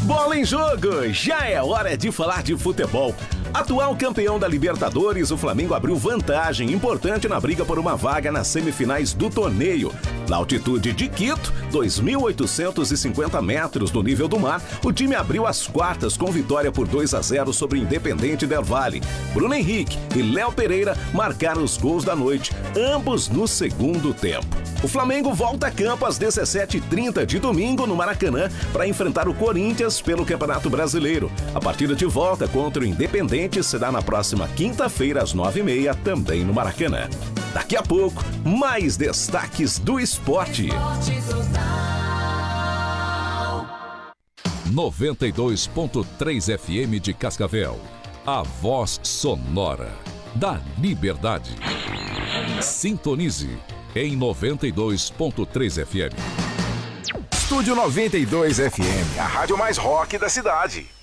Bola em jogo! Já é hora de falar de futebol. Atual campeão da Libertadores, o Flamengo abriu vantagem importante na briga por uma vaga nas semifinais do torneio. Na altitude de Quito, 2.850 metros do nível do mar, o time abriu as quartas com vitória por 2-0 sobre o Independente Del Valle. Bruno Henrique e Léo Pereira marcaram os gols da noite, ambos no segundo tempo. O Flamengo volta a campo às 17h30 de domingo no Maracanã para enfrentar o Corinthians pelo Campeonato Brasileiro. A partida de volta contra o Independente será na próxima quinta-feira às 9h30, também no Maracanã. Daqui a pouco, mais destaques do esporte. 92.3 FM de Cascavel. A voz sonora da liberdade. Sintonize em 92.3 FM. Estúdio 92 FM, a rádio mais rock da cidade.